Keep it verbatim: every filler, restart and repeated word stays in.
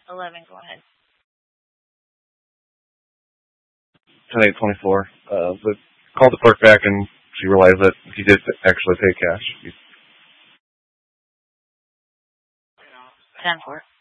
eleven, go ahead. ten eight twenty-four. Uh, but called the clerk back and she realized that he did actually pay cash. ten four.